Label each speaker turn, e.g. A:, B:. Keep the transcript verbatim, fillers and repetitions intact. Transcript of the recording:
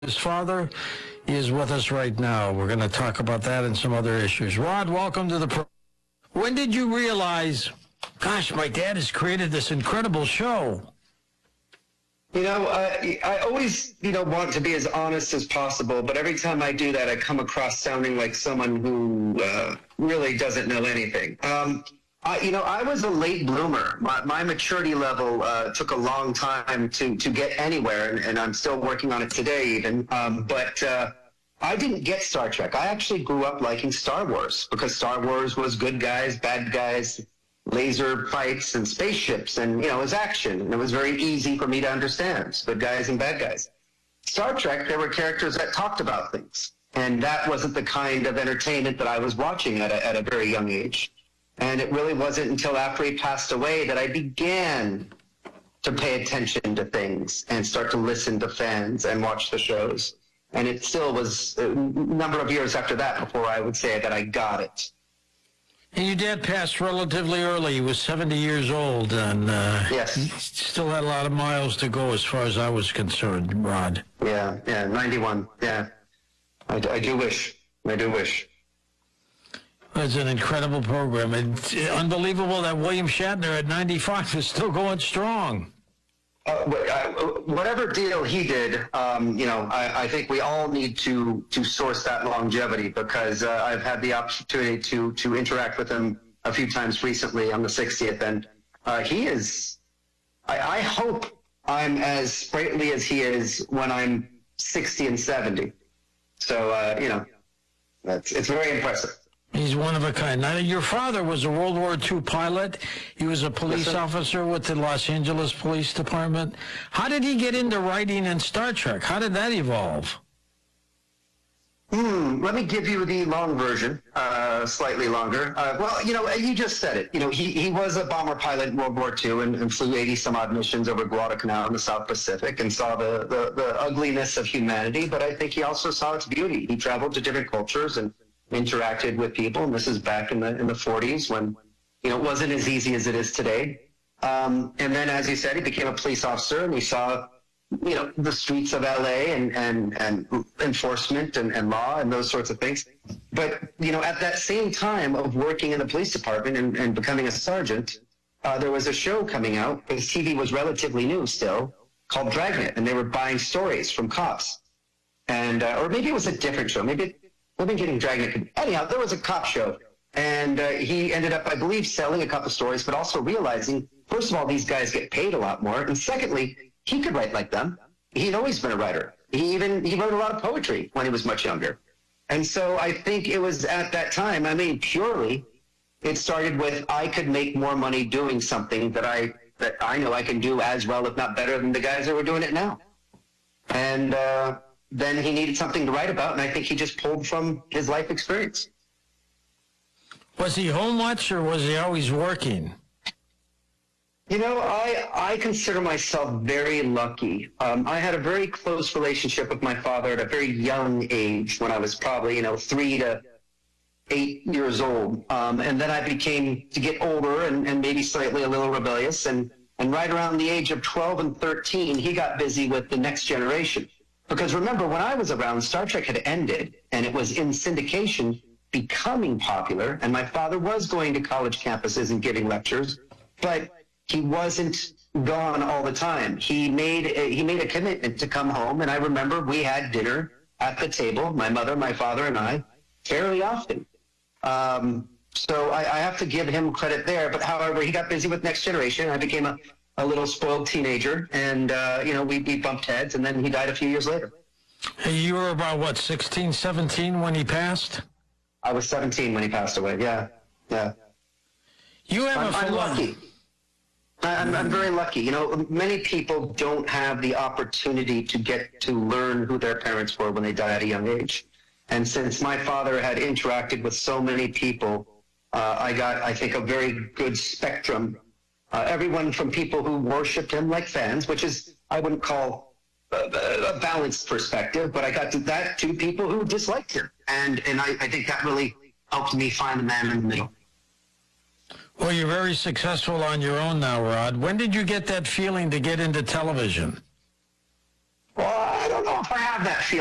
A: His father is with us right now. We're going to talk about that and some other issues. Rod, welcome to the pro. When did you realize, gosh, my dad has created this incredible show?
B: You know, uh, I always, you know, want to be as honest as possible, but every time I do that, I come across sounding like someone who uh, really doesn't know anything. Um, I, you know, I was a late bloomer. My, my maturity level uh, took a long time to, to get anywhere, and, and I'm still working on it today even. Um, but uh, I didn't get Star Trek. I actually grew up liking Star Wars because Star Wars was good guys, bad guys, laser fights and spaceships, and, you know, it was action, and it was very easy for me to understand, good guys and bad guys. Star Trek, there were characters that talked about things, and that wasn't the kind of entertainment that I was watching at a, at a very young age. And it really wasn't until after he passed away that I began to pay attention to things and start to listen to fans and watch the shows. And it still was a number of years after that before I would say that I got it.
A: And your dad passed relatively early. He was seventy years old, and uh,
B: yes.
A: he still had a lot of miles to go as far as I was concerned, Rod.
B: Yeah, yeah, ninety-one, yeah. I, I do wish, I do wish.
A: It's an incredible program. It's unbelievable that William Shatner at ninety-five is still going strong.
B: Uh, whatever deal he did, um, you know, I, I think we all need to to source that longevity, because uh, I've had the opportunity to to interact with him a few times recently on the sixtieth, and uh, he is. I, I hope I'm as sprightly as he is when I'm sixty and seventy. So uh, you know, that's it's very impressive.
A: He's one of a kind. Now, your father was a World War Two pilot. He was a police
B: yes,
A: officer with the Los Angeles Police Department. How did he get into writing in Star Trek? How did that evolve?
B: Hmm, let me give you the long version, uh, slightly longer. Uh, well, you know, you just said it. You know, he, he was a bomber pilot in World War Two and, and flew eighty some odd missions over Guadalcanal in the South Pacific and saw the, the, the ugliness of humanity, but I think he also saw its beauty. He traveled to different cultures and interacted with people, and this is back in the in the forties when, you know, it wasn't as easy as it is today. Um, and then, as you said, he became a police officer, and we saw, you know, the streets of L A and and and enforcement and, and law and those sorts of things. But, you know, at that same time of working in the police department and, and becoming a sergeant, uh, there was a show coming out, because T V was relatively new still, called Dragnet, and they were buying stories from cops. And uh, or maybe it was a different show. Maybe it, I've been getting Dragnet. Anyhow, there was a cop show, and uh, he ended up, I believe, selling a couple stories, but also realizing, first of all, these guys get paid a lot more, and secondly, he could write like them. He'd always been a writer. He even he wrote a lot of poetry when he was much younger. And so I think it was at that time, I mean, purely, it started with, I could make more money doing something that I that I know I can do as well, if not better, than the guys that were doing it now. And uh, then he needed something to write about, and I think he just pulled from his life experience.
A: Was he home much, or was he always working?
B: You know, I, I consider myself very lucky. Um, I had a very close relationship with my father at a very young age, when I was probably, you know, three to eight years old. Um, and then I became, to get older and, and maybe slightly a little rebellious. And, and right around the age of twelve and thirteen, he got busy with The Next Generation. Because remember, when I was around, Star Trek had ended, and it was in syndication, becoming popular, and my father was going to college campuses and giving lectures, but he wasn't gone all the time. He made a, he made a commitment to come home, and I remember we had dinner at the table, my mother, my father, and I, fairly often. Um, so I, I have to give him credit there, but however, he got busy with Next Generation. I became a a little spoiled teenager, and, uh, you know, we, we bumped heads, and then he died a few years later.
A: You were about, what, sixteen, seventeen when he passed?
B: I was seventeen when he passed away, yeah, yeah.
A: You have
B: I'm,
A: a
B: I'm lucky. I'm, I'm very lucky. You know, many people don't have the opportunity to get to learn who their parents were when they die at a young age. And since my father had interacted with so many people, uh, I got, I think, a very good spectrum. Uh, everyone from people who worshipped him like fans, which is, I wouldn't call a, a balanced perspective, but I got to that to people who disliked him. And and I, I think that really helped me find the man in the middle.
A: Well, you're very successful on your own now, Rod. When did you get that feeling to get into television?
B: Well, I don't know know if I have that feeling.